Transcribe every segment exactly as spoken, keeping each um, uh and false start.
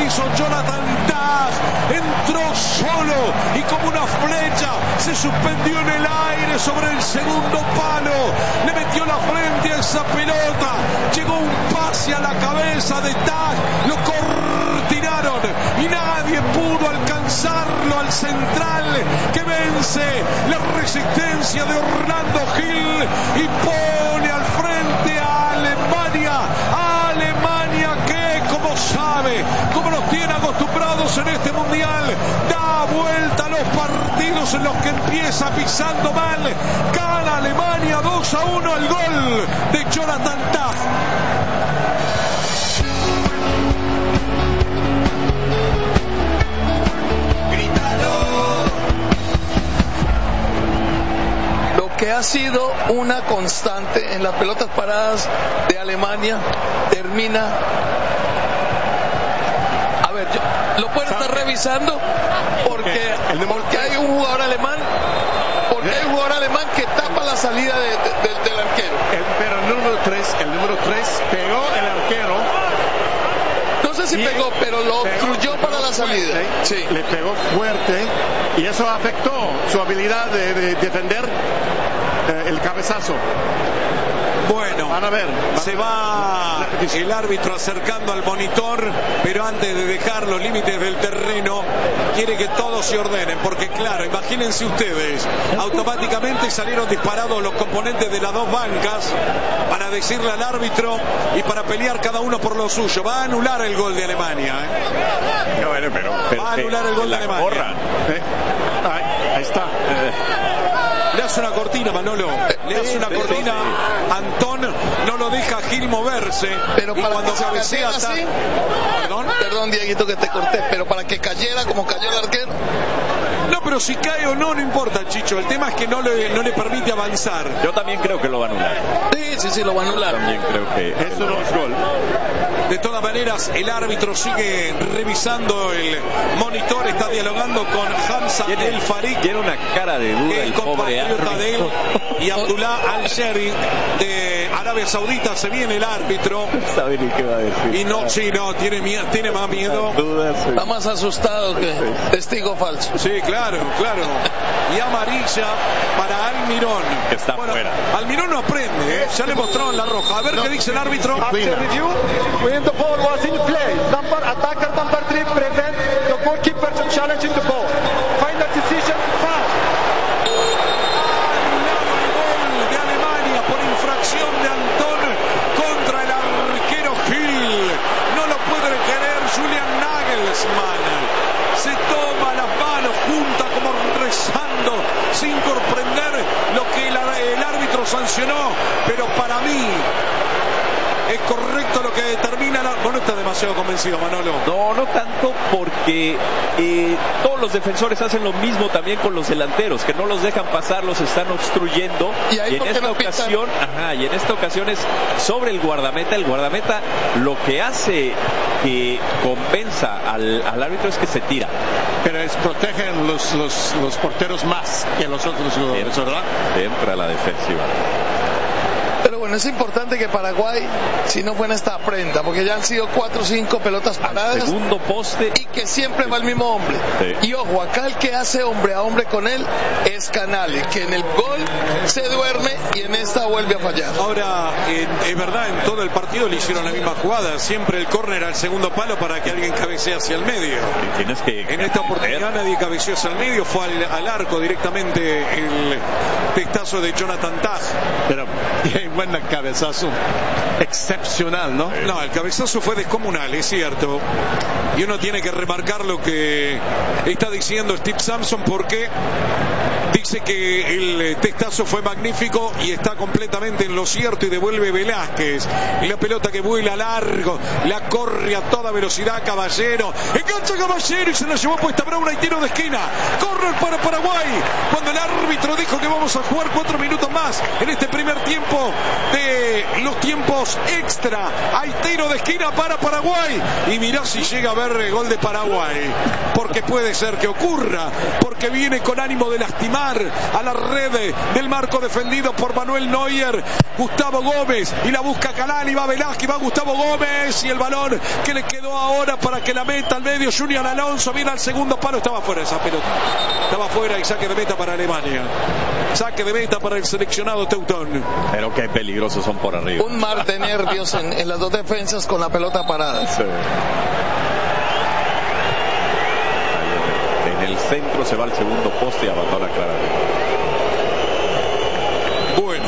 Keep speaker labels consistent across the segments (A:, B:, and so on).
A: hizo Jonathan Tah. Entró solo y como una flecha se suspendió en el aire sobre el segundo palo. Le metió la frente a esa pelota. Llegó un pase a la cabeza de Tah. Lo cortinaron y nadie pudo alcanzarlo al central que vence la resistencia de Orlando Gil y pone al frente a Alemania. A Alemania que, como sabe, como nos tiene acostumbrados en este mundial, da vuelta a los partidos en los que empieza pisando mal. Gana Alemania dos a uno, el gol de Jonathan Tah.
B: Que ha sido una constante en las pelotas paradas de Alemania, termina. A ver, yo, lo puedo estar revisando porque, porque hay un jugador alemán, porque hay un jugador alemán que tapa la salida de, de, de, del arquero.
C: El, pero el número tres, el número tres pegó el arquero.
B: No sé si pegó, pero lo obstruyó para la salida.
C: Fuerte, sí. Le pegó fuerte y eso afectó su habilidad de, de defender eh, el cabezazo.
A: Bueno,
C: van a ver, van
A: se
C: a ver.
A: va el árbitro acercando al monitor, pero antes de dejar los límites del terreno, quiere que todos se ordenen, porque claro, imagínense ustedes, automáticamente salieron disparados los componentes de las dos bancas para decirle al árbitro y para pelear cada uno por lo suyo. Va a anular el gol de Alemania, ¿eh?
C: No, bueno, pero, pero,
A: va a anular el gol de Alemania.
C: Corra, ¿eh? ahí, ahí está. Eh.
A: Le hace una cortina, Manolo. Le hace una cortina. Antón no lo deja Gil moverse.
B: Pero
A: y
B: para
A: cuando
B: que
A: cabecea
B: así,
A: está... ¿Perdón?
B: Perdón, Dieguito, que te corté, pero para que cayera como cayó el arquero.
A: No, pero si cae o no, no importa, Chicho. El tema es que no le, no le permite avanzar.
D: Yo también creo que lo va a anular.
B: Sí, sí, sí, lo va a anular.
D: También creo que
C: eso no es gol.
A: De todas maneras, el árbitro sigue revisando el monitor, está dialogando con Hamza El Farik.
D: Tiene una cara de duda
A: el
D: el pobre
A: compatriota de él,
D: árbitro.
A: y Abdullah Al-Sheri de Arabia Saudita. Se viene el árbitro.
D: ¿Sabe ni qué va a decir?
A: Y no, sí, no, tiene, miedo, tiene más miedo.
B: Está más asustado que testigo falso.
A: Sí, claro, claro. Y amarilla para Almirón.
D: Que está
A: bueno,
D: fuera.
A: Almirón no aprende, ¿eh? Ya le mostraron la roja. A ver no. qué dice el árbitro.
E: After review, when the ball was in play, number attacker number three prevent the goalkeeper to challenge in the ball. Final decision, foul.
A: Gol de Alemania por infracción de Antón contra el arquero Gil. No lo puede creer Julian Nagelsmann. Se toma las manos, junta como rezando, sin comprender lo que el, el árbitro sancionó. Pero para mí es correcto lo que determina la... Vos no estás demasiado convencido, Manolo.
D: No, no tanto, porque eh, todos los defensores hacen lo mismo también con los delanteros, que no los dejan pasar, los están obstruyendo.
B: Y,
D: y en esta ocasión, ajá, y en esta ocasión es sobre el guardameta. El guardameta lo que hace que convenza al, al árbitro es que se tira.
C: Pero es protegen los, los, los porteros más que los otros jugadores, ¿verdad?
D: Entra la defensiva.
B: Pero bueno, es importante que Paraguay, si no fue en esta aprenda, porque ya han sido cuatro o cinco pelotas paradas.
D: Al segundo poste.
B: Y que siempre va el mismo hombre.
D: Sí.
B: Y ojo, acá el que hace hombre a hombre con él es Canale, que en el gol se duerme y en esta vuelve a fallar.
A: Ahora, es verdad, en todo el partido le hicieron la misma jugada. Siempre el córner al segundo palo para que alguien cabecee hacia el medio.
D: Tienes que...
A: En esta oportunidad nadie cabeceó hacia el medio, fue al, al arco directamente el testazo de Jonathan Tah.
C: Pero buen cabezazo excepcional, ¿no?
A: No, el cabezazo fue descomunal, es cierto. Y uno tiene que remarcar lo que está diciendo Steve Sampson, porque dice que el testazo fue magnífico y está completamente en lo cierto, y devuelve Velázquez. Y la pelota que vuela largo, la corre a toda velocidad Caballero. Engancha Caballero y se la llevó puesta Brauna y tiro de esquina. Corner para Paraguay. Cuando el árbitro dijo que vamos a jugar cuatro minutos más en este primer tiempo, de los tiempos extra. Hay tiro de esquina para Paraguay. Y mirá si llega a ver gol de Paraguay. Porque puede ser que ocurra. Porque viene con ánimo de lastimar a la red del marco defendido por Manuel Neuer. Gustavo Gómez. Y la busca Calani. Va Velázquez. Va Gustavo Gómez. Y el balón que le quedó ahora para que la meta al medio. Junior Alonso viene al segundo palo. Estaba fuera esa pelota. Estaba fuera y saque de meta para Alemania. Saque de meta para el seleccionado teutón.
D: Pero qué peligrosos son por arriba.
B: Un mar de nervios en, en las dos defensas con la pelota parada.
D: Sí. En el centro se va al segundo poste y abandona claramente.
A: Bueno,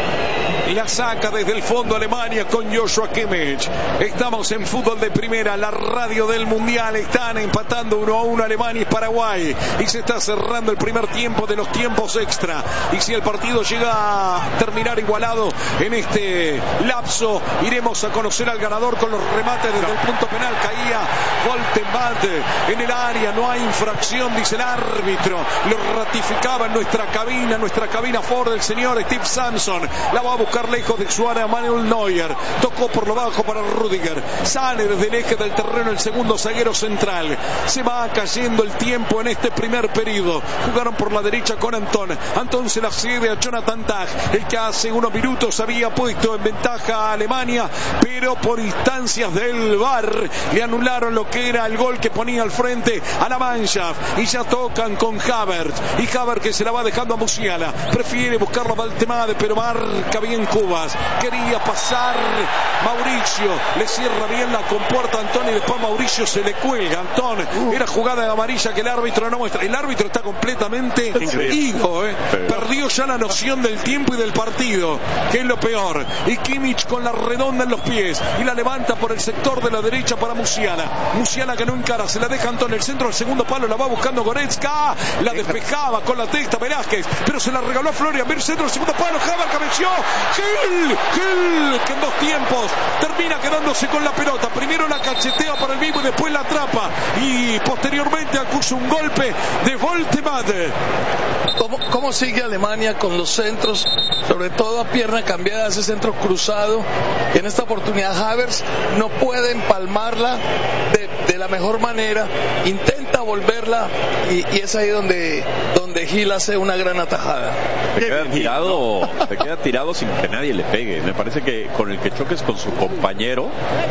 A: la saca desde el fondo Alemania con Joshua Kimmich. Estamos en fútbol de primera, la radio del mundial. Están empatando uno a uno Alemania y Paraguay. Y se está cerrando el primer tiempo de los tiempos extra. Y si el partido llega a terminar igualado en este lapso, iremos a conocer al ganador con los remates desde el punto penal. Caía Voltemade en el área. No hay infracción, dice el árbitro. Lo ratificaba en nuestra cabina, nuestra cabina Ford, el señor Steve Samson. La va a buscar lejos de su área Manuel Neuer. Tocó por lo bajo para Rüdiger. Sale desde el eje del terreno el segundo zaguero central. Se va cayendo el tiempo en este primer periodo. Jugaron por la derecha con Antón. Antón se la cede a Jonathan Tah, el que hace unos minutos había puesto en ventaja a Alemania, pero por instancias del V A R le anularon lo que era el gol que ponía al frente a la Mannschaft. Y ya tocan con Havertz. Y Havertz que se la va dejando a Musiala. Prefiere buscarlo a Voltemade, pero marca bien Cubas. Quería pasar Mauricio. Le cierra bien la compuerta a Antón y después Mauricio se le cuelga. Antón, era jugada de amarilla que el árbitro no muestra. El árbitro está completamente ido, ¿eh? Perdió ya la noción del tiempo y del partido, que es lo peor. Y Kimmich con la redonda en los pies. Y la levanta por el sector de la derecha para Musiala. Musiala que no encara. Se la deja Antón. El centro del segundo palo. La va buscando Goretzka. La despejaba con la testa Velázquez. Pero se la regaló a Florian. Ver centro del segundo palo. Havertz cabeció. Gil, Gil, que en dos tiempos termina quedándose con la pelota. Primero la cachetea para el mismo y después la atrapa. Y posteriormente acusa un golpe de Voltemade.
B: ¿Cómo, ¿Cómo sigue Alemania con los centros? Sobre todo a pierna cambiada, ese centro cruzado. Y en esta oportunidad Havertz no puede empalmarla de, de la mejor manera. Intenta volverla y, y es ahí donde, donde Gil hace una gran atajada.
D: Te queda tirado, te queda tirado sin que nadie le pegue. Me parece que con el que choques con su compañero.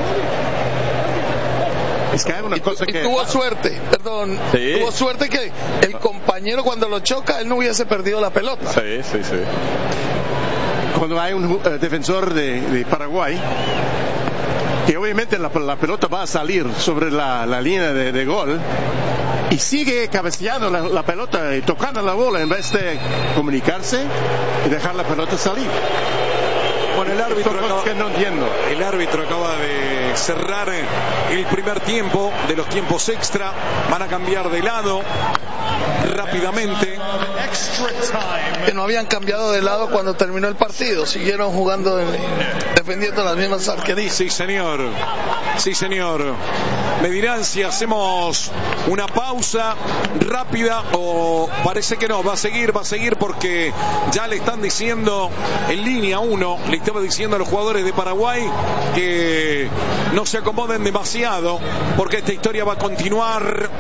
C: Es que hay una
B: y,
C: cosa
B: y
C: que...
B: tuvo suerte, perdón,
D: sí.
B: tuvo suerte que el compañero cuando lo choca, él no hubiese perdido la pelota.
D: Sí, sí, sí.
C: Cuando hay un uh, defensor de, de Paraguay, que obviamente la, la pelota va a salir sobre la, la línea de, de gol, y sigue cabeceando la, la pelota y tocando la bola en vez de comunicarse y dejar la pelota salir.
A: Bueno, el árbitro acaba,
C: que no entiendo.
A: el árbitro acaba de cerrar el primer tiempo de los tiempos extra. Van a cambiar de lado rápidamente.
B: Que no habían cambiado de lado cuando terminó el partido, siguieron jugando, en, defendiendo las mismas arquerías.
A: Sí, señor. Sí, señor. Me dirán si hacemos una pausa rápida o parece que no, va a seguir, va a seguir porque ya le están diciendo en línea uno, le estaba diciendo a los jugadores de Paraguay que no se acomoden demasiado porque esta historia va a continuar.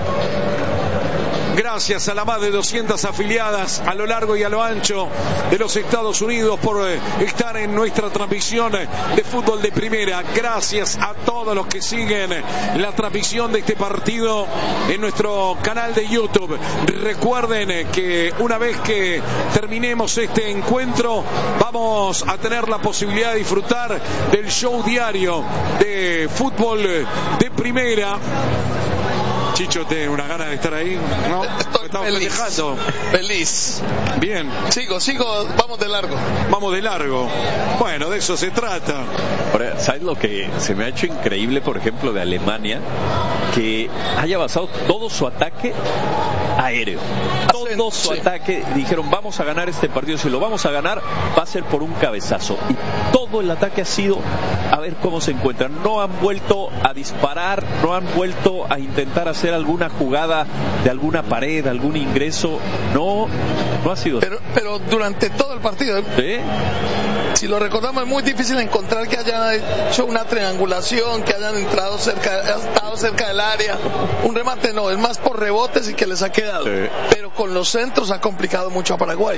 A: Gracias a las más de doscientas afiliadas a lo largo y a lo ancho de los Estados Unidos por estar en nuestra transmisión de fútbol de primera. Gracias a todos los que siguen la transmisión de este partido en nuestro canal de YouTube. Recuerden que una vez que terminemos este encuentro vamos a tener la posibilidad de disfrutar del show diario de fútbol de primera. Chicho, ¿tiene una gana de estar ahí? ¿No?
B: Estoy feliz. Festejando. Feliz.
A: Bien.
B: Sigo, sigo, vamos de largo.
A: Vamos de largo. Bueno, de eso se trata.
D: Ahora, ¿sabes lo que se me ha hecho increíble, por ejemplo, de Alemania? Que haya basado todo su ataque aéreo. Todo su sí. ataque. Dijeron, vamos a ganar este partido. Si lo vamos a ganar, va a ser por un cabezazo. Y todo el ataque ha sido a ver cómo se encuentran. No han vuelto a disparar, no han vuelto a intentar hacer alguna jugada de alguna pared, algún ingreso. No, no ha sido.
B: Pero, pero durante todo el partido.
D: ¿Sí?
B: Si lo recordamos, es muy difícil encontrar que hayan hecho una triangulación, que hayan entrado cerca, estado cerca del área. Un remate no, es más por rebotes y que les ha quedado. Sí. Pero con los centros ha complicado mucho a Paraguay.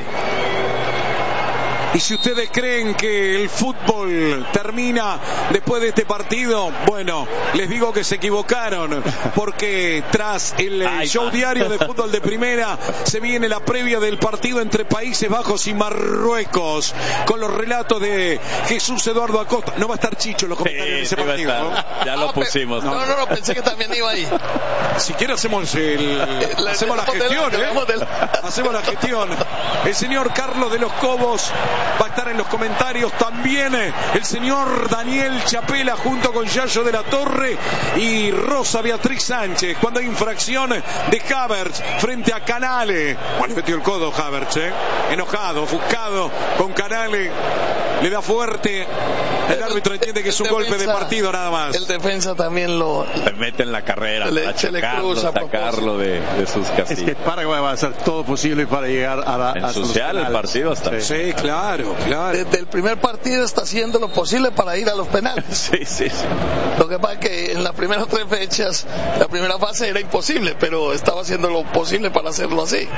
A: Y si ustedes creen que el fútbol termina después de este partido, bueno, les digo que se equivocaron, porque tras el Ay, show diario de fútbol de primera se viene la previa del partido entre Países Bajos y Marruecos, con los relatos de Jesús Eduardo Acosta. No va a estar Chicho en los comentarios sí, de ese partido, ¿no?
D: Ya lo pusimos.
B: No, no, no, no, pensé que también iba ahí.
A: Si quiere hacemos el, la, hacemos la gestión, ¿eh? Hacemos la gestión. El señor Carlos de los Cobos va a estar en los comentarios también, el señor Daniel Chapela junto con Yayo de la Torre y Rosa Beatriz Sánchez, cuando hay infracción de Havertz frente a Canale. Bueno, metió el codo Havertz, ¿eh? Enojado, ofuscado con Canale, le da fuerte, el árbitro entiende que es un defensa, golpe de partido nada más.
B: El defensa también lo...
D: Le mete en la carrera,
B: le,
D: a chocarlo, sacarlo de, de sus casillas.
C: Es que Paraguay va a hacer todo posible para llegar a la...
D: Ensuciar el partido hasta...
A: Sí, sí, claro. Claro.
B: Desde el primer partido está haciendo lo posible para ir a los penales.
D: Sí, sí, sí.
B: Lo que pasa es que en las primeras tres fechas, la primera fase era imposible, pero estaba haciendo lo posible para hacerlo así.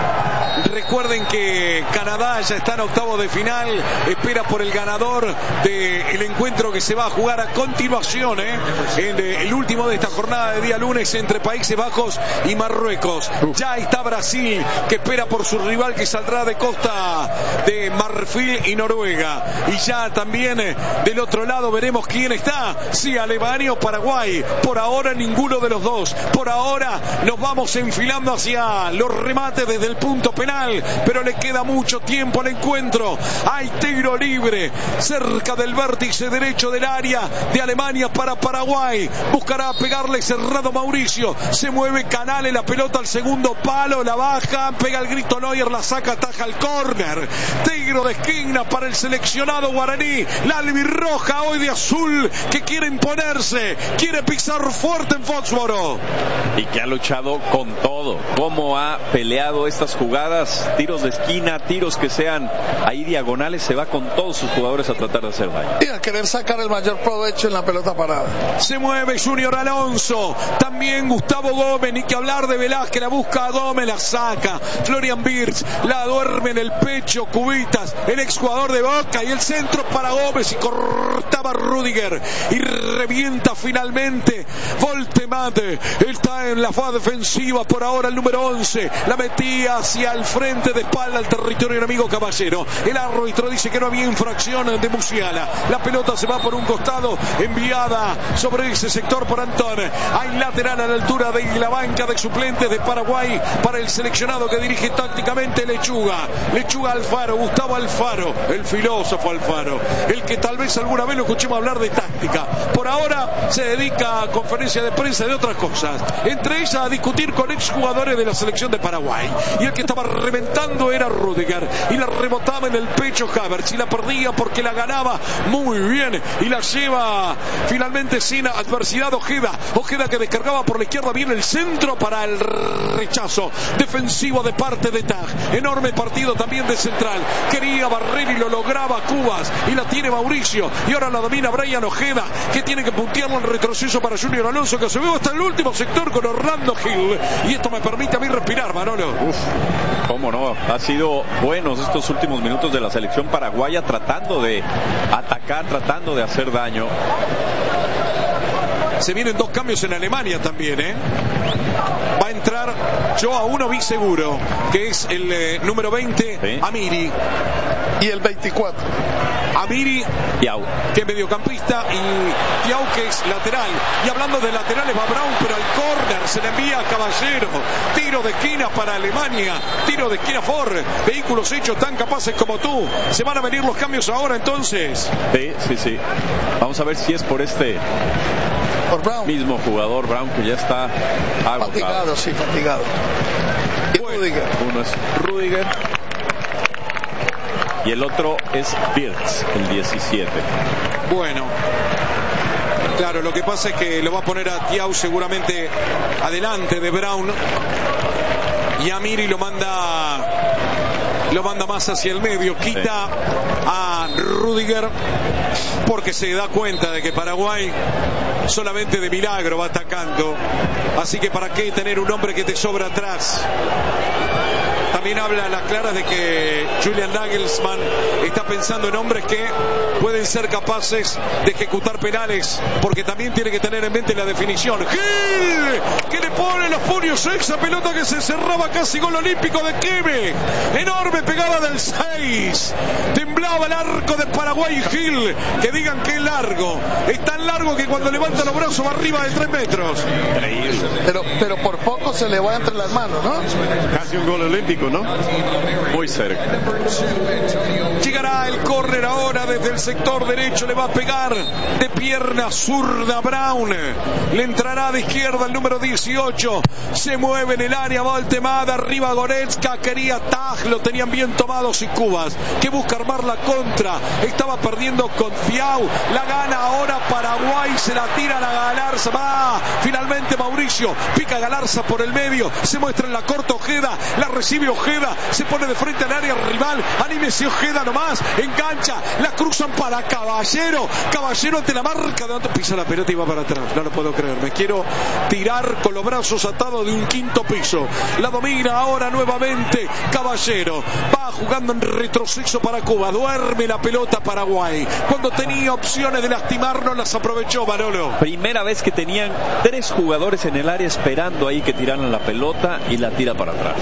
A: Recuerden que Canadá ya está en octavo de final, espera por el ganador del encuentro que se va a jugar a continuación, ¿eh? en el último de esta jornada de día lunes entre Países Bajos y Marruecos. Ya está Brasil, que espera por su rival que saldrá de Costa de Marfil y Noruega. Y ya también eh, del otro lado veremos quién está, si Alemania o Paraguay. Por ahora ninguno de los dos. Por ahora nos vamos enfilando hacia los remates desde el punto penal, pero le queda mucho tiempo al encuentro. Hay tiro libre cerca del vértice derecho del área de Alemania para Paraguay. Buscará pegarle cerrado Mauricio. Se mueve Canale, la pelota al segundo palo, la baja, pega el grito Neuer, la saca, ataja al córner. Tiro de esquina para el seleccionado guaraní, la albirroja hoy de azul, que quiere imponerse, quiere pisar fuerte en Foxboro
D: y que ha luchado con todo. Cómo ha peleado estas jugadas, tiros de esquina, tiros que sean ahí diagonales, se va con todos sus jugadores a tratar de hacer daño
B: y a querer sacar el mayor provecho en la pelota parada.
A: Se mueve Junior Alonso, también Gustavo Gómez, ni que hablar de Velázquez, la busca a Gómez, la saca Florian Wirtz, la duerme en el pecho Cubitas, el exjugador de Boca, y el centro para Gómez y cortaba Rudiger y revienta finalmente Voltemate. Está en la fase defensiva por ahora el número once, la metía hacia el frente de espalda al territorio enemigo Caballero. El árbitro dice que no había infracción de Musiala. La pelota se va por un costado, enviada sobre ese sector por Antón. Hay lateral a la altura de la banca de suplentes de Paraguay para el seleccionado que dirige tácticamente Lechuga. Lechuga Alfaro, Gustavo Alfaro, el filósofo Alfaro, el que tal vez alguna vez lo escuchemos hablar de táctica. Por ahora se dedica a conferencia de prensa de otras cosas, entre ellas a discutir con exjugadores de la selección de Paraguay. Y el que estaba reventando era Rudiger, y la rebotaba en el pecho Havertz, y la perdía porque la ganaba muy bien, y la lleva finalmente sin adversidad Ojeda. Ojeda que descargaba por la izquierda, viene el centro para el rechazo defensivo de parte de Tag. Enorme partido también de central, quería barrer y lo lograba Cubas, y la tiene Mauricio, y ahora la domina Brian Ojeda, que tiene que puntearlo en retroceso para Junior Alonso, que se ve hasta el último sector con Orlando Gil, y esto me permite a mí respirar, Manolo.
D: Uf, cómo no, ha sido buenos estos últimos minutos de la selección paraguaya, tratando de atacar, tratando de hacer daño.
A: Se vienen dos cambios en Alemania también, ¿eh? Va a entrar, yo a uno vi seguro, que es el eh, número veinte, ¿sí? Amiri.
B: Y el veinticuatro.
A: Amiri,
D: Thiaw,
A: que es mediocampista, y Thiaw, que es lateral. Y hablando de laterales, va Brown, pero al córner se le envía a Caballero. Tiro de esquina para Alemania, tiro de esquina Ford. Vehículos hechos tan capaces como tú. Se van a venir los cambios ahora entonces.
D: Sí, sí, sí. Vamos a ver si es por este
B: por Brown,
D: mismo jugador Brown, que ya está agotado.
B: Fatigado, sí, fatigado. Y
D: bueno,
B: Rudiger.
D: Uno es Rudiger y el otro es Wirtz, el diecisiete.
A: Bueno, claro, lo que pasa es que lo va a poner a Thiaw seguramente adelante de Brown, y Amiri lo manda lo manda más hacia el medio, quita a Rüdiger porque se da cuenta de que Paraguay solamente de milagro va atacando, así que para qué tener un hombre que te sobra atrás. También habla a las claras de que Julian Nagelsmann está pensando en hombres que pueden ser capaces de ejecutar penales, porque también tiene que tener en mente la definición. Gil, que le pone los puños a esa pelota que se cerraba casi gol olímpico de Kimmich. Enorme pegada del seis. Temblaba el arco de Paraguay y Gil, que digan que es largo. Es tan largo que cuando levanta los brazos va arriba de tres metros.
B: Increíble. Pero, pero por poco se le va entre las manos, ¿no?
C: Casi un gol olímpico, ¿no?
D: Muy cerca.
A: Llegará el córner ahora desde el sector derecho, le va a pegar de pierna zurda Brown, le entrará de izquierda el número dieciocho, se mueve en el área, va al temada, arriba Goretzka, quería Taj, lo tenían bien tomados y Cubas, que busca armar la contra, estaba perdiendo con Fiau, la gana ahora Paraguay, se la tira a la Galarza, va, finalmente Mauricio, pica Galarza por el medio, se muestra en la corta Ojeda, la recibe Ojeda, se pone de frente al área rival, anímese Ojeda nomás, engancha, la cruzan para Caballero, Caballero ante la marca, de pisa la pelota y va para atrás, no lo puedo creer, me quiero tirar con los brazos atados de un quinto piso, la domina ahora nuevamente Caballero, va jugando en retroceso para Cuba, duerme la pelota Paraguay, cuando tenía opciones de lastimarnos las aprovechó Manolo.
D: Primera vez que tenían tres jugadores en el área esperando ahí que tiraran la pelota y la tira para atrás.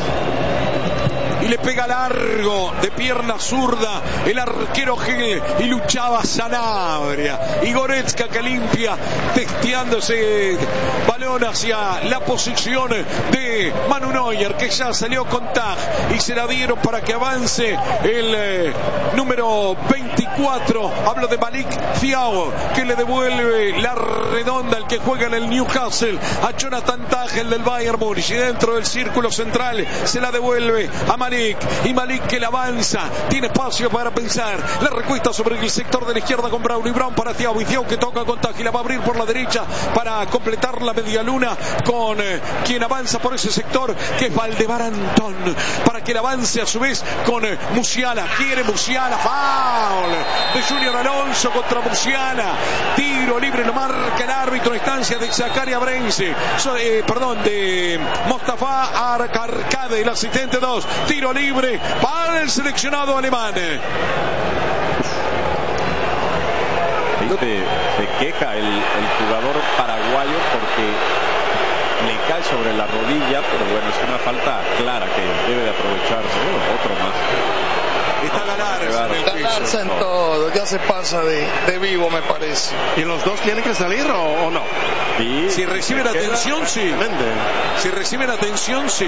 A: Y le pega largo de pierna zurda el arquero Gil y luchaba Sanabria y Goretzka que limpia testeándose balón hacia la posición de Manu Neuer, que ya salió con Taj y se la dieron para que avance el eh, número veinticuatro, hablo de Malik Thiaw, que le devuelve la redonda, el que juega en el Newcastle, a Jonathan Taj, el del Bayern Múnich, y dentro del círculo central se la devuelve a Malik, y Malik que la avanza, tiene espacio para pensar, la recuesta sobre el sector de la izquierda con Brown, y Brown para Thiaw, y Thiaw que toca con Taj y la va a abrir por la derecha para completar la media luna con eh, quien avanza por ese sector, que es Valdemar Antón, para que la avance a su vez con eh, Musiala, quiere Musiala, foul de Junior Alonso contra Musiala, tiro libre, lo marca el árbitro, instancia de Zakaria Brense, so, eh, perdón, de Mostafa Arcade, el asistente dos, tiro libre para el seleccionado alemán.
D: Se, se queja el, el jugador paraguayo porque le cae sobre la rodilla, pero bueno, es una falta clara que debe de aprovecharse. Uh, otro más.
A: Está Galarza en el
B: Galarza en todo, ya se pasa de, de vivo, me parece.
C: ¿Y los dos tienen que salir o, o no?
A: Sí, si reciben atención, sí. Si reciben atención, sí.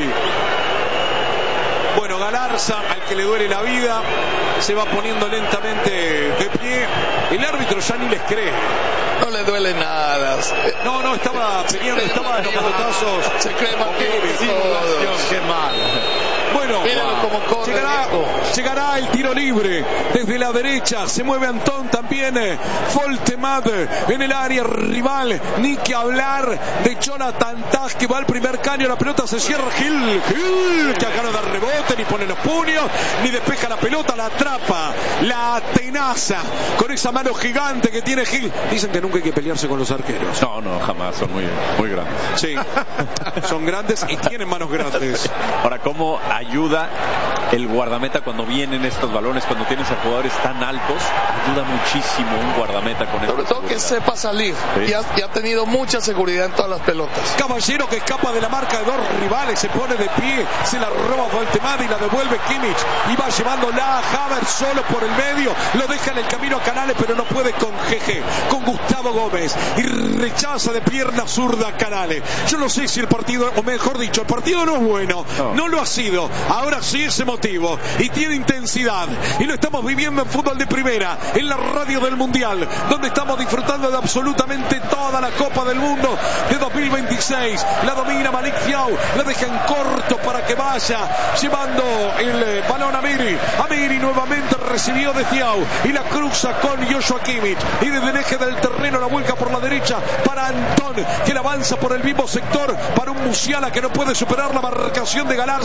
A: Bueno, Galarza, al que le duele la vida, se va poniendo lentamente de pie. El árbitro ya ni les cree.
B: No le duele nada.
A: No, no, estaba peleando, estaba en los pelotazos.
B: Se cree más que todo.
C: Qué mal.
A: Bueno,
B: wow. Como corre,
A: llegará, llegará el tiro libre desde la derecha, se mueve Antón también, Foltemad en el área rival, ni que hablar de Jonathan Taj, que va al primer caño, la pelota se cierra, Gil, Gil, que acá no da rebote, ni pone los puños, ni despeja la pelota, la atrapa, la atenaza, con esa mano gigante que tiene Gil. Dicen que nunca hay que pelearse con los arqueros.
D: No, no, jamás, son muy, muy grandes.
A: Sí, son grandes y tienen manos grandes.
D: Ahora, ¿cómo ayuda el guardameta cuando vienen estos balones, cuando tienes a jugadores tan altos? Ayuda muchísimo un guardameta con
B: sobre todo que sepa salir, ¿sí? y, ha, y ha tenido mucha seguridad en todas las pelotas.
A: Caballero que escapa de la marca de dos rivales, se pone de pie, se la roba Voltemad y la devuelve Kimmich y va llevándola a Havertz solo por el medio, lo deja en el camino a Canales, pero no puede con G G, con Gustavo Gómez, y rechaza de pierna zurda a Canales. Yo no sé si el partido, o mejor dicho, el partido no es bueno, no, no lo ha sido. Ahora sí es emotivo y tiene intensidad, y lo estamos viviendo en Fútbol de Primera, en la radio del Mundial, donde estamos disfrutando de absolutamente toda la Copa del Mundo de dos mil veintiséis. La domina Malik Thiaw, la deja en corto para que vaya llevando el eh, balón a Miri. Amiri nuevamente recibió de Thiaw y la cruza con Joshua Kimmich, y desde el eje del terreno la vuelca por la derecha para Antón, que la avanza por el mismo sector para un Musiala que no puede superar la marcación de Galarza. Mete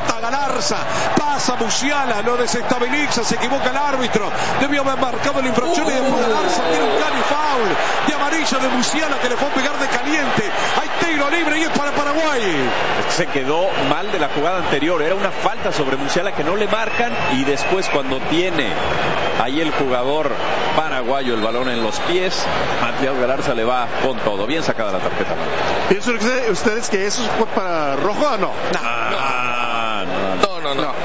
A: pelota Galarza, pasa Musiala, lo desestabiliza, se equivoca el árbitro, debió haber marcado la infracción y después Galarza tiene un claro foul de amarilla de Musiala que le fue a pegar de caliente. Hay tiro libre y es para Paraguay.
D: Se quedó mal de la jugada anterior, era una falta sobre Musiala que no le marcan, y después cuando tiene ahí el jugador paraguayo el balón en los pies, Matías Galarza le va con todo. Bien sacada la tarjeta.
C: ¿Piensan ustedes que eso fue para rojo o no?
D: Ah,
B: No, no, no. no.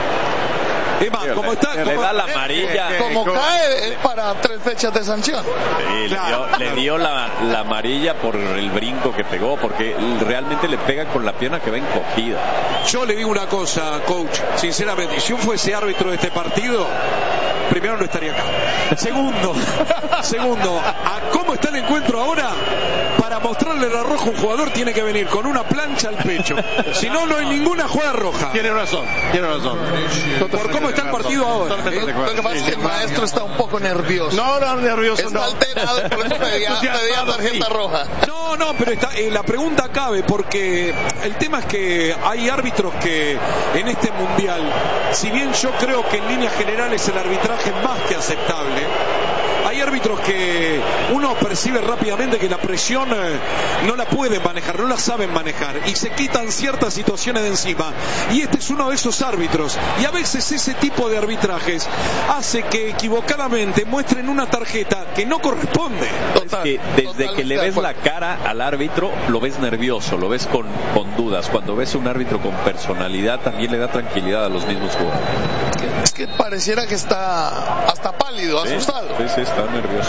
A: Es más, como está,
D: le
A: como,
D: da la amarilla.
B: Eh, como cae es para tres fechas de sanción.
D: Sí, le dio, le dio la, la amarilla por el brinco que pegó, porque realmente le pega con la pierna que va encogida.
A: Yo le digo una cosa, coach, sinceramente, si yo fuese árbitro de este partido, primero no estaría acá. Segundo, segundo, a cómo está el encuentro ahora, para mostrarle la roja a un jugador tiene que venir con una plancha al pecho. Si no, no hay ninguna jugada roja.
C: Tiene razón, tiene razón.
A: Por cómo está el partido ahora.
B: Eh, lo que pasa es que el maestro está un poco nervioso.
C: No, no, nervioso
B: está
C: no.
B: alterado, por eso pedía, pedía tarjeta roja.
A: No, no, pero está, eh, la pregunta cabe porque el tema es que hay árbitros que en este mundial, si bien yo creo que en líneas generales el arbitraje es más que aceptable, hay árbitros que uno percibe rápidamente que la presión eh, no la pueden manejar, no la saben manejar y se quitan ciertas situaciones de encima, y este es uno de esos árbitros, y a veces ese tipo de arbitrajes hace que equivocadamente muestren una tarjeta que no corresponde.
D: Total, es que desde que le ves la cara al árbitro lo ves nervioso, lo ves con, con dudas. Cuando ves un árbitro con personalidad también le da tranquilidad a los mismos jugadores.
B: Es que pareciera que está hasta pálido,
D: sí,
B: asustado.
D: Sí, sí, está nervioso.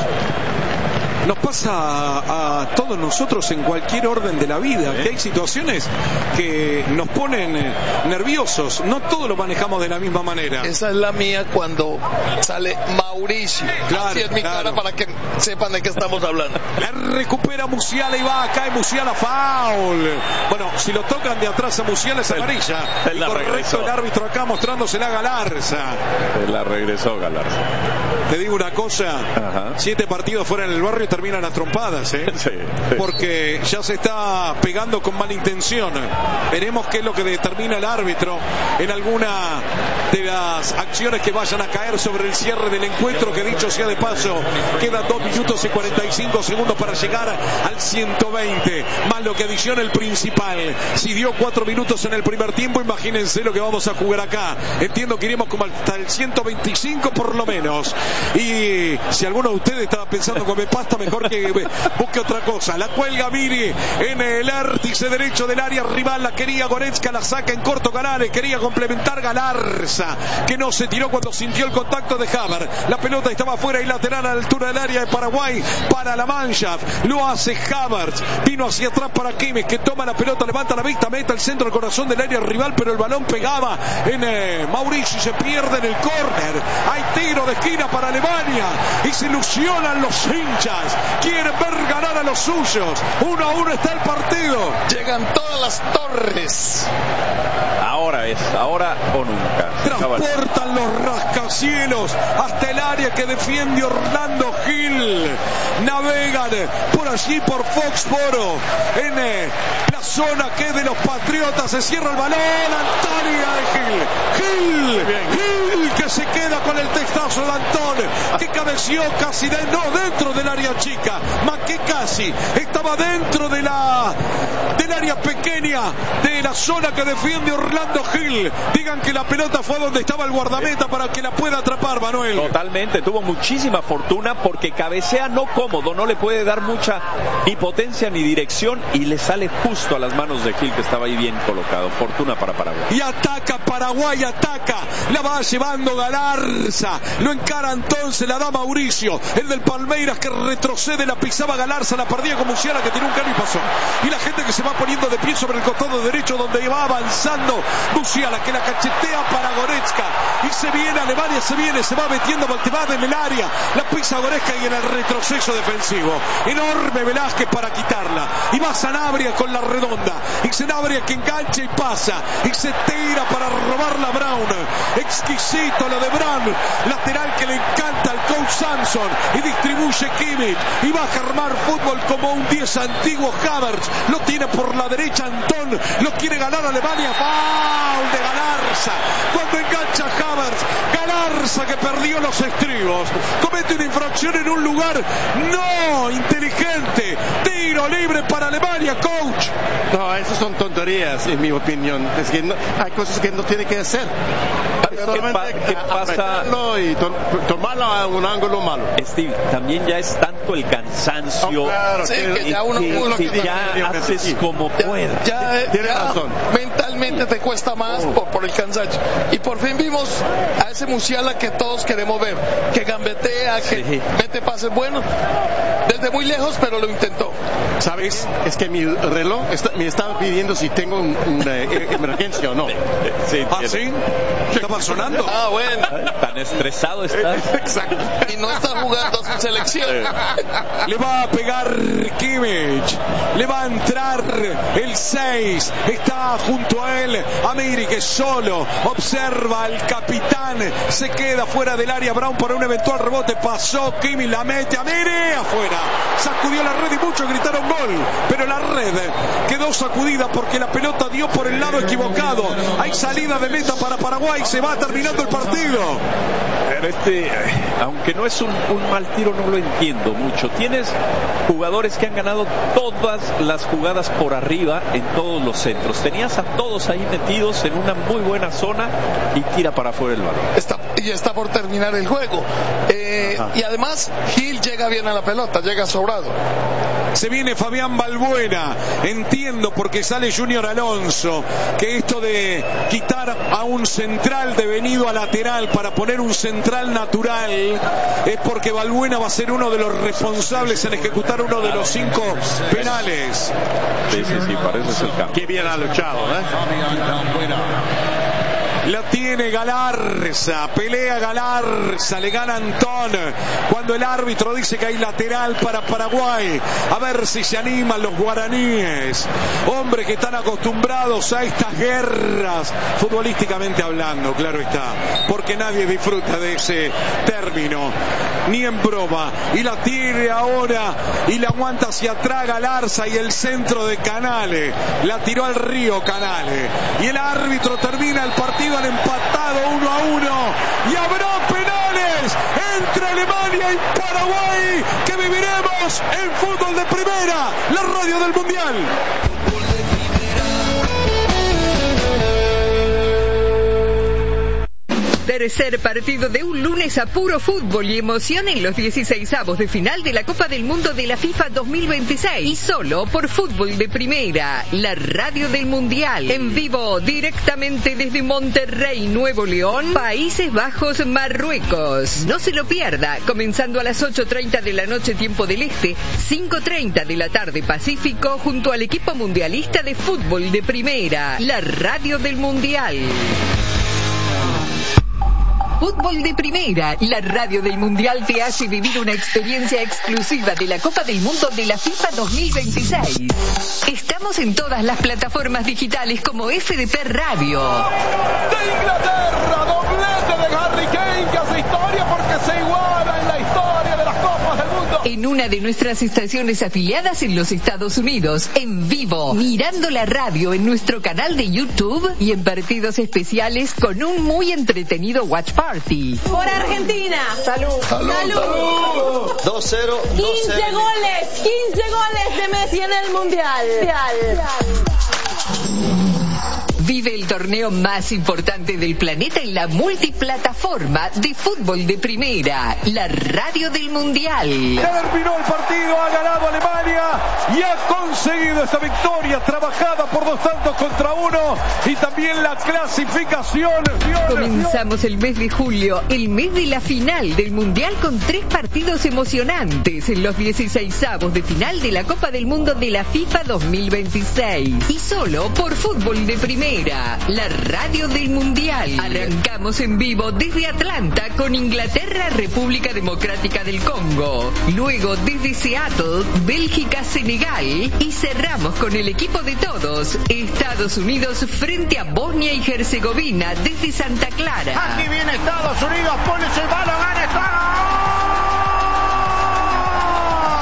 A: Nos pasa a, a todos nosotros en cualquier orden de la vida, ¿eh? Que hay situaciones que nos ponen eh, nerviosos, no todos lo manejamos de la misma manera.
B: Esa es la mía cuando sale Mauricio.
A: Claro,
B: así es mi
A: claro.
B: cara para que sepan de qué estamos hablando.
A: La recupera Musiala y va, cae Musiala, foul. Bueno, si lo tocan de atrás a Musiala es amarilla.
D: Él la
A: correcto
D: regresó.
A: El árbitro acá mostrándosela a Galarza.
D: Se la regresó Galarza.
A: Te digo una cosa,
D: Ajá.
A: siete partidos fuera en el barrio terminan las trompadas, ¿eh?
D: Sí, sí.
A: Porque ya se está pegando con mala intención. Veremos qué es lo que determina el árbitro en alguna de las acciones que vayan a caer sobre el cierre del encuentro, que dicho sea de paso, quedan dos minutos y cuarenta y cinco segundos para llegar al ciento veinte, más lo que adiciona el principal. Si dio cuatro minutos en el primer tiempo, imagínense lo que vamos a jugar acá. Entiendo que iremos como hasta el ciento veinticinco por lo menos. Y si alguno de ustedes estaba pensando comer pasta, mejor que busque otra cosa. La cuelga Miri en el vértice derecho del área rival, la quería Goretzka, la saca en corto Canales, quería complementar Galarza, que no se tiró cuando sintió el contacto de Havertz. La pelota estaba afuera y lateral a la altura del área de Paraguay para la Mannschaft. Lo hace Havertz, vino hacia atrás para Kimmich, que toma la pelota, levanta la vista, mete al centro, al corazón del área rival, pero el balón pegaba en eh, Mauricio y se pierde en el córner. Hay tiro de esquina para Alemania y se ilusionan los hinchas, quieren ver ganar a los suyos. Uno a uno está el partido.
B: Llegan todas las torres.
D: Ahora es, ahora o nunca.
A: Transportan los rascacielos hasta el área que defiende Orlando Gil. Navegan por allí por Foxboro en eh, la zona que es de los Patriotas. Se cierra el balón. Antonio de Gil. Gil. Gil que se queda con el testazo de Antón, que cabeció casi de, no, dentro del área chica, más que casi. Estaba dentro de la del área pequeña de la zona que defiende Orlando Gil. Digan que la pelota fue donde estaba el guardameta para que la pueda atrapar, Manuel.
D: Totalmente, tuvo muchísima fortuna porque cabecea no cómodo, no le puede dar mucha ni potencia ni dirección y le sale justo a las manos de Gil, que estaba ahí bien colocado. Fortuna para Paraguay.
A: Y ataca Paraguay, ataca, la va llevando Galarza, lo encara entonces, la da Mauricio, el del Palmeiras, que retrocede, la pisaba Galarza, la perdía con Musiala, que tiene un cano y pasó. Y la gente que se va poniendo de pie sobre el costado derecho donde va avanzando Musiala, que la cachetea para Goretzka y se viene Alemania, se viene, se va metiendo Baltebad en el área, la pisa Goretzka y en el retroceso defensivo enorme Velázquez para quitarla, y va Sanabria con la redonda, y Sanabria que engancha y pasa y se tira para robarla a Brown. Exquisito lo de Brown, lateral que le encanta al coach Samson, y distribuye Kimmich, Kimmich y va a armar fútbol como un diez antiguo. Havertz lo tiene por la derecha, Antón lo quiere ganar Alemania, foul de Galarza cuando engancha Havertz. Galarza, que perdió los estribos, comete una infracción en un lugar no inteligente. Tiro libre para Alemania, coach.
C: No, esas son tonterías en mi opinión. Es que no, hay cosas que no tiene que hacer.
D: ¿Qué, pa- qué pasa?
C: Y to- tomarlo a un ángulo malo.
D: Steve, también ya es tanto el cansancio,
C: Oh, claro,
B: Sí,
C: que,
B: que ya uno-
D: que,
B: uno
D: que
B: que-
D: ya
C: que-
D: haces
C: sí.
D: como puedas.
B: Ya, ya,
C: Tiene
B: ya
C: razón.
B: mentalmente te cuesta más por, por el cansancio. Y por fin vimos a ese Musiala que todos queremos ver, que gambetea, que
D: Sí.
B: mete pases buenos, desde muy lejos, pero lo intentó.
C: ¿Sabes? Es que mi reloj está- me estaba pidiendo si tengo un- una eh, emergencia o no.
D: Sí,
A: ¿Ah,
D: tiene-
A: sí? ¿Estaba sonando?
B: Ah, bueno.
D: Tan estresado estás.
C: Exacto.
B: Y no está jugando a su selección.
A: Le va a pegar Kimmich, le va a entrar el seis, está junto a él Amiri, que solo observa al capitán, se queda fuera del área. Brown para un eventual rebote, pasó Kimmich, la mete Amiri, afuera, sacudió la red y muchos gritaron gol, pero la red quedó sacudida porque la pelota dio por el lado equivocado. Hay salida de meta para Paraguay, se va terminando el partido.
D: Pero este, aunque no es un, un mal tiro, no lo entiendo mucho. Tienes jugadores que han ganado todas las jugadas por arriba en todos los centros. Tenías a todos ahí metidos en una muy buena zona y tira para afuera el balón.
B: Está, y está por terminar el juego. Eh, y además, Gil llega bien a la pelota, llega sobrado.
A: Se viene Fabián Balbuena. Entiendo porque sale Junior Alonso que esto de quitar a un central devenido a lateral para poner un central natural es porque Balbuena va a ser uno de los responsables en ejecutar uno de los cinco penales.
D: Sí, sí, sí, para eso es el cambio.
C: Qué bien ha luchado, ¿eh?
A: La tiene Galarza, pelea Galarza, le gana Antón cuando el árbitro dice que hay lateral para Paraguay. A ver si se animan los guaraníes, hombres que están acostumbrados a estas guerras, futbolísticamente hablando, claro está, porque nadie disfruta de ese término, ni en broma. Y la tiene ahora y la aguanta hacia atrás Galarza y el centro de Canale, la tiró al río Canale y el árbitro termina el partido han empatado uno a uno y habrá penales entre Alemania y Paraguay que viviremos en Fútbol de Primera, la radio del Mundial.
F: Tercer partido de un lunes a puro fútbol y emoción en los dieciseisavos de final de la Copa del Mundo de la FIFA dos mil veintiséis. Y solo por Fútbol de Primera, la radio del Mundial. En vivo, directamente desde Monterrey, Nuevo León, Países Bajos, Marruecos. No se lo pierda, comenzando a las ocho treinta de la noche, tiempo del Este, cinco treinta de la tarde Pacífico, junto al equipo mundialista de Fútbol de Primera, la radio del Mundial. Fútbol de Primera, la radio del Mundial te hace vivir una experiencia exclusiva de la Copa del Mundo de la FIFA dos mil veintiséis. Estamos en todas las plataformas digitales como F D P Radio.
E: De Inglaterra, doblete de Harry Kane que hace historia porque se iguala en la historia de las Copas del Mundo.
F: En una de nuestras estaciones afiliadas en los Estados Unidos, en vivo, mirando la radio en nuestro canal de YouTube y en partidos especiales con un muy entretenido watch party.
G: Por Argentina. Salud.
B: Salud.
G: Salud.
B: dos cero.
G: quince goles. quince goles de Messi en el Mundial.
F: Vive el torneo más importante del planeta en la multiplataforma de Fútbol de Primera, la radio del Mundial.
A: Terminó el partido, ha ganado Alemania y ha conseguido esta victoria trabajada por dos tantos contra uno y también la clasificación.
F: Comenzamos el mes de julio, el mes de la final del Mundial con tres partidos emocionantes en los dieciseisavos de final de la Copa del Mundo de la FIFA dos mil veintiséis. Y solo por Fútbol de Primera, la radio del Mundial. Arrancamos en vivo desde Atlanta con Inglaterra, República Democrática del Congo. Luego desde Seattle, Bélgica, Senegal. Y cerramos con el equipo de todos, Estados Unidos frente a Bosnia y Herzegovina desde Santa Clara.
E: Aquí viene Estados Unidos, pone el balón, gana Estados.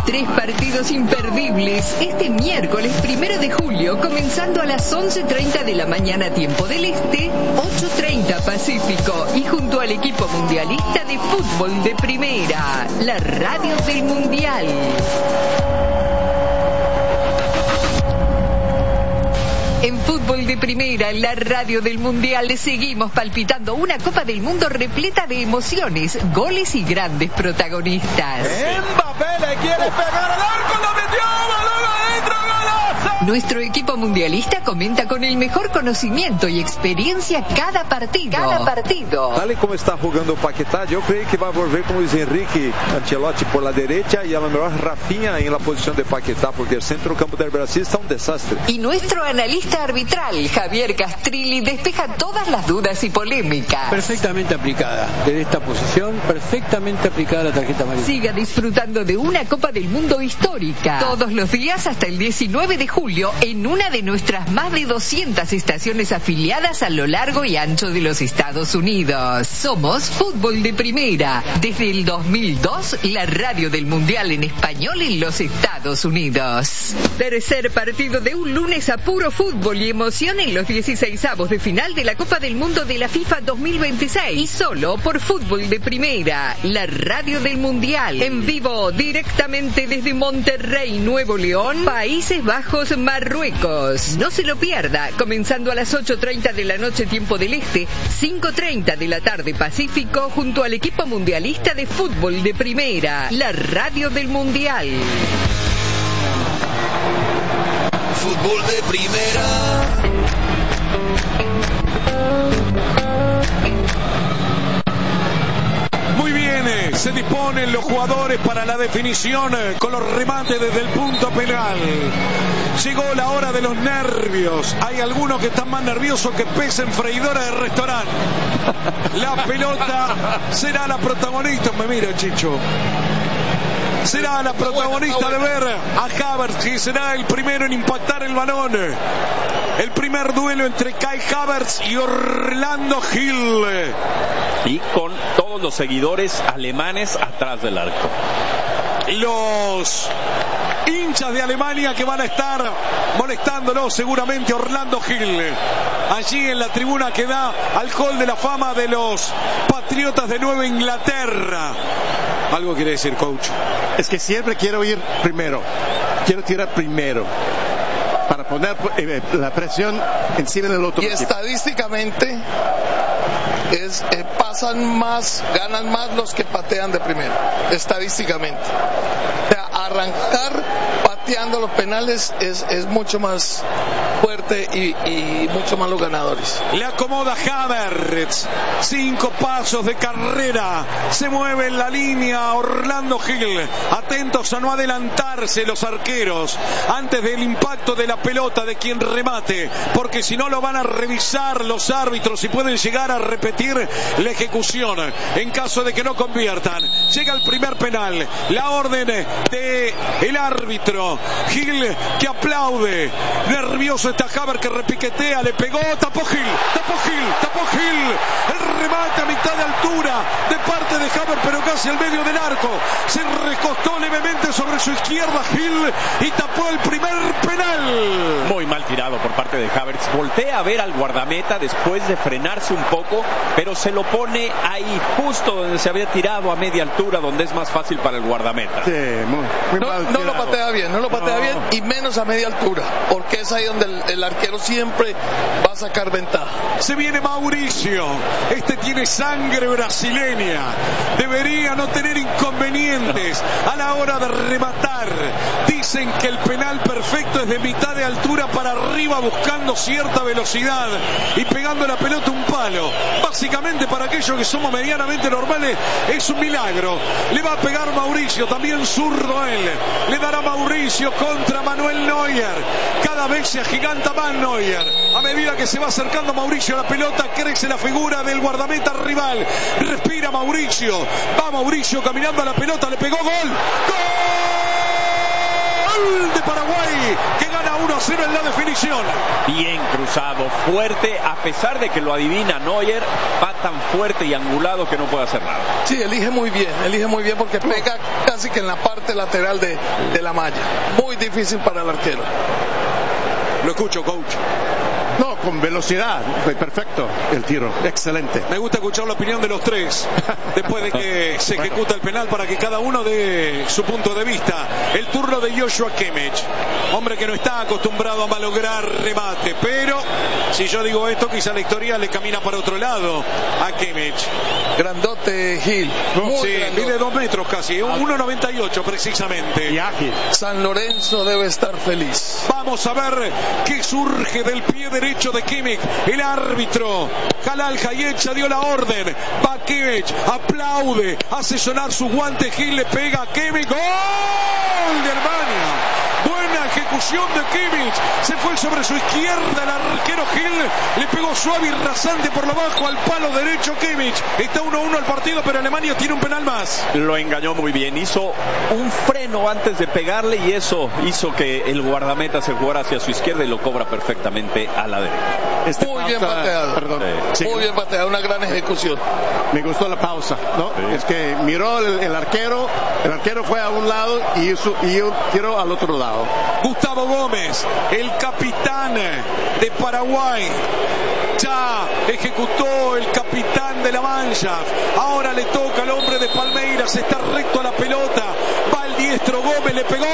F: Tres partidos imperdibles este miércoles primero de julio, comenzando a las once treinta de la mañana tiempo del Este, ocho treinta Pacífico, y junto al equipo mundialista de fútbol de primera, la radio del Mundial. En Fútbol de Primera, la radio del Mundial, seguimos palpitando una Copa del Mundo repleta de emociones, goles y grandes protagonistas.
E: Mbappé le quiere pegar al arco, lo metió, balón adentro, golazo.
F: Nuestro equipo mundialista comenta con el mejor conocimiento y experiencia cada partido. Cada partido.
H: Tal y como está jugando Paquetá, yo creo que va a volver con Luis Enrique Ancelotti por la derecha y a lo mejor Rafinha en la posición de Paquetá, porque el centro campo del Brasil está un desastre.
F: Y nuestro analista arbitral, Javier Castrilli, despeja todas las dudas y polémicas.
I: Perfectamente aplicada, desde esta posición, perfectamente aplicada la tarjeta amarilla.
F: Siga disfrutando de una Copa del Mundo histórica, todos los días hasta el diecinueve de julio, en una de nuestras más de doscientas estaciones afiliadas a lo largo y ancho de los Estados Unidos. Somos Fútbol de Primera, desde el dos mil dos, la radio del Mundial en español en los Estados Unidos. Tercer partido de un lunes a puro fútbol y emoción en los dieciseisavos de final de la Copa del Mundo de la FIFA dos mil veintiséis, y solo por Fútbol de Primera, la radio del Mundial, en vivo directamente desde Monterrey, Nuevo León, Países Bajos, Marruecos. No se lo pierda, comenzando a las ocho treinta de la noche tiempo del Este, cinco treinta de la tarde Pacífico, junto al equipo mundialista de Fútbol de Primera, la radio del Mundial.
A: Fútbol de Primera. Muy bien, eh, se disponen los jugadores para la definición eh, con los remates desde el punto penal. Llegó la hora de los nervios. Hay algunos que están más nerviosos que pez en freidora de restaurante. La pelota será la protagonista. Me mira, Chicho. Será la protagonista de ver a Havertz, que será el primero en impactar el balón. El primer duelo entre Kai Havertz y Orlando Hill.
D: Y con todos los seguidores alemanes atrás del arco.
A: Los hinchas de Alemania que van a estar molestándolo seguramente Orlando Hill, allí en la tribuna que da al Hall de la Fama de los Patriotas de Nueva Inglaterra. Algo quiere decir, coach.
C: Es que siempre quiero ir primero, quiero tirar primero para poner eh, la presión encima del otro
B: y
C: equipo.
B: Estadísticamente es, eh, pasan más, ganan más los que patean de primero, estadísticamente. O sea, arrancar pateando los penales es, es mucho más fuerte y, y mucho más los ganadores.
A: Le acomoda Havertz, cinco pasos de carrera, se mueve en la línea Orlando Hill, atentos a no adelantarse los arqueros antes del impacto de la pelota de quien remate, porque si no lo van a revisar los árbitros y pueden llegar a repetir la ejecución en caso de que no conviertan. Llega el primer penal, la orden de el árbitro. Hill que aplaude, nervioso está Havertz que repiquetea, le pegó, tapó Hill, tapó Hill, tapó Hill, el remate a mitad de altura de parte de Havertz, pero casi al medio del arco, se recostó levemente sobre su izquierda Hill y tapó el primer penal.
D: Muy mal tirado por parte de Havertz, voltea a ver al guardameta después de frenarse un poco, pero se lo pone ahí justo donde se había tirado a media altura, donde es más fácil para el guardameta.
C: Sí, muy, muy
B: no,
C: mal
B: no lo patea bien, no lo patea
C: No.
B: bien, y menos a media altura, porque es ahí donde el, el arquero siempre va a sacar ventaja.
A: Se viene Mauricio, este tiene sangre brasileña, debería no tener inconvenientes a la hora de rematar. Dicen que el penal perfecto es de mitad de altura para arriba, buscando cierta velocidad y pegando la pelota un palo. Básicamente para aquellos que somos medianamente normales es un milagro. Le va a pegar Mauricio, también zurdo él, le dará Mauricio contra Manuel Neuer. Cada vez se agiganta más Neuer. A medida que se va acercando Mauricio a la pelota, crece la figura del guardameta rival. Respira Mauricio, va Mauricio caminando a la pelota, le pegó, gol. ¡Gol! de Paraguay, que gana uno a cero en la definición.
D: Bien cruzado, fuerte, a pesar de que lo adivina Neuer, va tan fuerte y angulado que no puede hacer nada.
B: Sí, elige muy bien, elige muy bien porque pega casi que en la parte lateral de, de la malla. Muy difícil para el arquero.
A: Lo escucho, coach.
C: No, con velocidad, fue perfecto el tiro, excelente.
A: Me gusta escuchar la opinión de los tres después de que se ejecuta el penal para que cada uno dé su punto de vista. El turno de Joshua Kimmich, hombre que no está acostumbrado a malograr remate, pero si yo digo esto, quizá la historia le camina para otro lado a Kimmich.
B: Grandote Gil, muy
A: sí,
B: grandote.
A: mide dos metros casi, uno noventa y ocho precisamente.
C: Y ágil.
B: San Lorenzo debe estar feliz.
A: Vamos a ver qué surge del pie derecho de Kimmich. El árbitro Jalal Hayek dio la orden. Va Kimmich, aplaude, hace sonar su guante. Gil le pega a Kimmich. ¡Gol de Alemania! Buena ejecución de Kimmich. Se fue sobre su izquierda el arquero Gil. Le pegó suave y rasante por lo bajo al palo derecho Kimmich. Está uno a uno el partido, pero Alemania tiene un penal más.
D: Lo engañó muy bien. Hizo un freno antes de pegarle y eso hizo que el guardameta se jugara hacia su izquierda y lo cobra perfectamente a la derecha.
C: Este
B: Muy
C: pausa,
B: bien pateado.
C: Perdón.
D: Sí.
B: Muy bien pateado, una gran ejecución.
C: Me gustó la pausa, ¿no?
D: Sí.
C: Es que miró el, el arquero, el arquero fue a un lado y, hizo, y yo tiró al otro lado.
A: Gustavo Gómez, el capitán de Paraguay, ya ejecutó el capitán de la mancha. Ahora le toca al hombre de Palmeiras, está recto a la pelota, va el diestro Gómez, le pegó.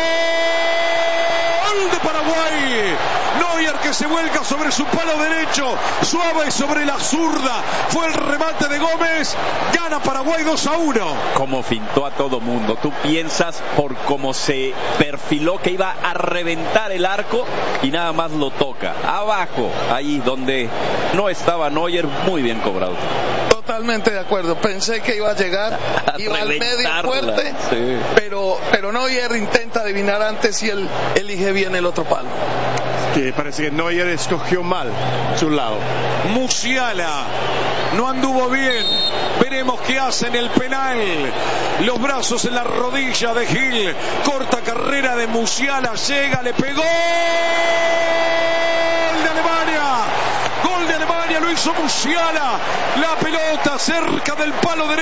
A: Gol de Paraguay. Neuer que se vuelca sobre su palo derecho, suave sobre la zurda. Fue el remate de Gómez. Gana Paraguay dos a uno.
D: Como fintó a todo mundo. Tú piensas por cómo se perfiló que iba a reventar el arco y nada más lo toca. Abajo, ahí donde no estaba Neuer, muy bien cobrado.
B: Totalmente de acuerdo. Pensé que iba a llegar,
D: A
B: iba al medio
D: reventarla,
B: fuerte,
D: sí.
B: pero, pero Neuer intenta adivinar antes y él elige bien el otro palo.
C: Que parece que Neuer escogió mal su lado.
A: Musiala no anduvo bien. Veremos qué hace en el penal. Los brazos en la rodilla de Gil. Corta carrera de Musiala. Llega, le pegó. ¡Gol de Alemania! Gol de Alemania, lo hizo Musiala. La pelota cerca del palo derecho.